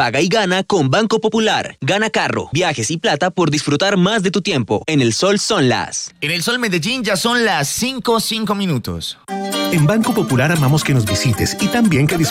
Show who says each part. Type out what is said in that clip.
Speaker 1: Paga y gana con Banco Popular. Gana carro, viajes y plata por disfrutar más de tu tiempo. En el Sol son las.
Speaker 2: En el Sol Medellín ya son las 5:05.
Speaker 3: En Banco Popular amamos que nos visites y también que disfrutes